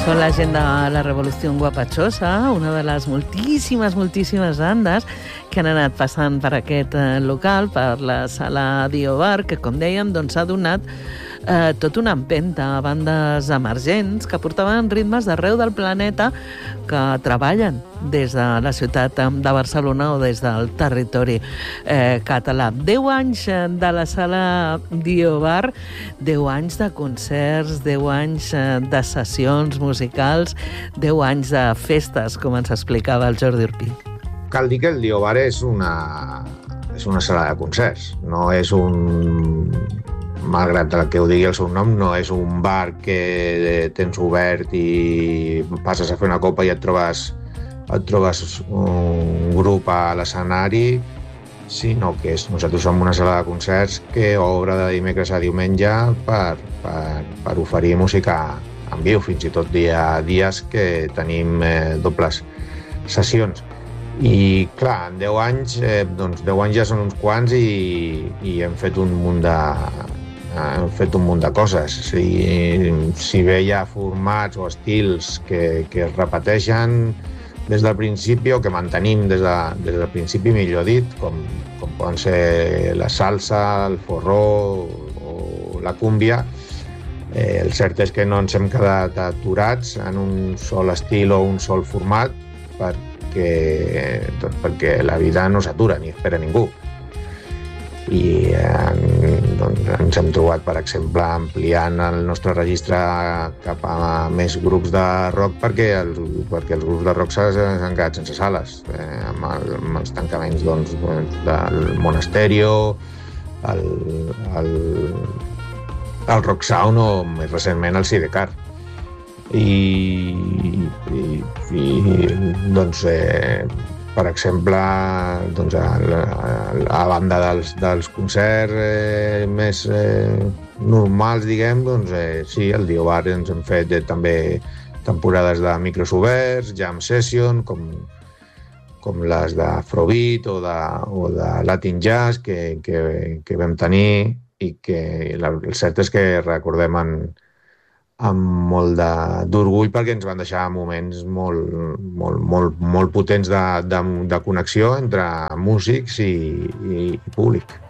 Són la gent de la Revolució Guapachosa, una de les moltíssimes bandes que han anat passant per aquest local, per la sala Dio Bar, que, com dèiem, doncs, ha donat tota una empenta a bandes emergents que portaven ritmes d'arreu del planeta que treballen des de la ciutat de Barcelona o des del territori català. 10 anys de la sala Dio Bar, 10 anys de concerts, 10 anys de sessions musicals, 10 anys de festes, com ens explicava el Jordi Orpí. Cal dir que el Dio Bar és una sala de concerts, no és un... Malgrat que ho digui el seu nom, no és un bar que tens obert i passes a fer una copa i et trobes un grup a l'escenari, sinó que nosaltres som una sala de concerts que obre de dimecres a diumenge per oferir música en viu, fins i tot dies que tenim dobles sessions. I clar, en 10 anys, doncs 10 anys ja són uns quants i hem fet un munt de coses. Si bé hi ha formats o estils que es repeteixen des del principi o que mantenim des del principi, millor dit, com poden ser la salsa, el forró o la cúmbia, el cert és que no ens hem quedat aturats en un sol estil o un sol format perquè la vida no s'atura ni espera ningú. I ens hem trobat, per exemple, ampliant el nostre registre cap a més grups de rock perquè els grups de rock s'han quedat sense sales, amb els tancaments del Monasterio, el Rock Sound o més recentment el Sidecar. Per exemple, a banda dels concerts més normals, diguem, sí, al Dio Bar ens hem fet també temporades de micros oberts, jam session, com les d'Afrobeat o de Latin Jazz que vam tenir i que el cert és que recordem amb molt d'orgull perquè ens van deixar moments molt potents de connexió entre músics i públic.